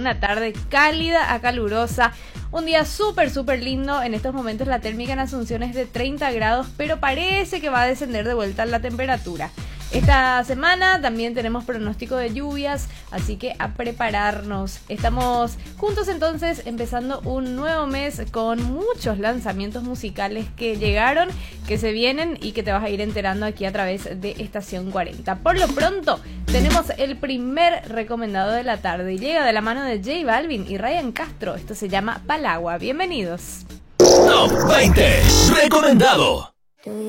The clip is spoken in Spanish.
una tarde cálida a calurosa. Un día súper lindo. En estos momentos la térmica en Asunción es de 30 grados, pero parece que va a descender de vuelta la temperatura. Esta semana también tenemos pronóstico de lluvias, así que a prepararnos. Estamos juntos entonces empezando un nuevo mes con muchos lanzamientos musicales que llegaron, que se vienen y que te vas a ir enterando aquí a través de Estación 40. Por lo pronto, tenemos el primer recomendado de la tarde y llega de la mano de J Balvin y Ryan Castro. Esto se llama Palagua. Bienvenidos. Top 20 recomendado.